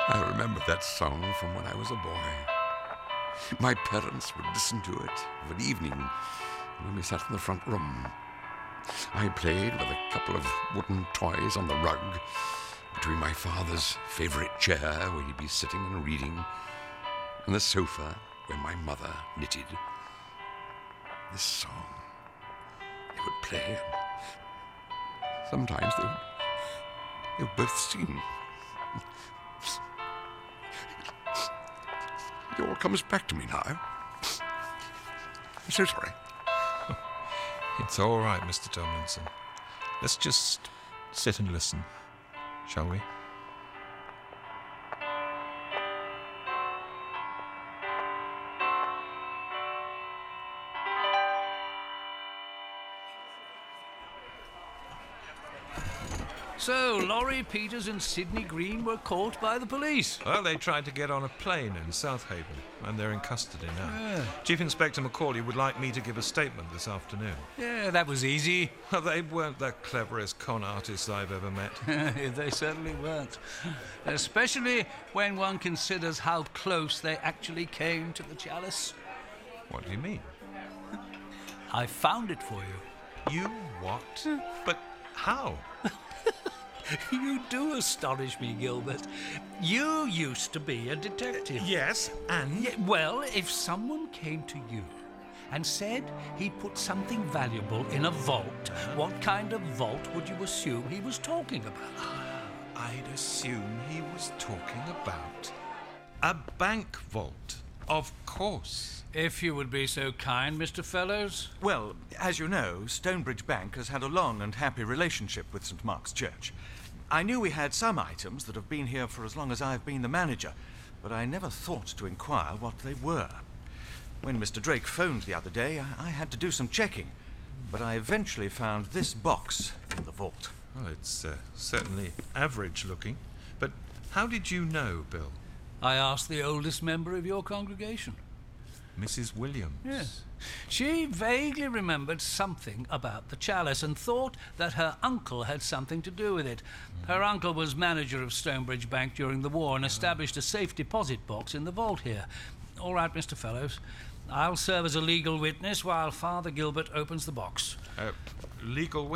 I remember that song from when I was a boy. My parents would listen to it of an evening when we sat in the front room. I played with a couple of wooden toys on the rug between my father's favourite chair where he'd be sitting and reading and the sofa where my mother knitted. This song, they would play, and sometimes they would both sing. It all comes back to me now. I'm so sorry. It's all right, Mr. Tomlinson. Let's just sit and listen, shall we? So, Laurie Peters and Sidney Green were caught by the police. Well, they tried to get on a plane in Southaven, and they're in custody now. Yeah. Chief Inspector Macaulay would like me to give a statement this afternoon. Yeah, that was easy. Well, they weren't the cleverest con artists I've ever met. They certainly weren't. Especially when one considers how close they actually came to the chalice. What do you mean? I found it for you. You what? But how? You do astonish me, Gilbert. You used to be a detective. Yes, and? Yeah, well, if someone came to you and said he put something valuable in a vault, what kind of vault would you assume he was talking about? I'd assume he was talking about a bank vault, of course. If you would be so kind, Mr. Fellows. Well, as you know, Stonebridge Bank has had a long and happy relationship with St. Mark's Church. I knew we had some items that have been here for as long as I've been the manager, but I never thought to inquire what they were. When Mr. Drake phoned the other day, I had to do some checking, but I eventually found this box in the vault. Well, it's certainly average looking. But how did you know, Bill? I asked the oldest member of your congregation. Mrs. Williams? Yes. She vaguely remembered something about the chalice and thought that her uncle had something to do with it. Her uncle was manager of Stonebridge Bank during the war and established a safe deposit box in the vault here. All right, Mr. Fellows. I'll serve as a legal witness while Father Gilbert opens the box. Legal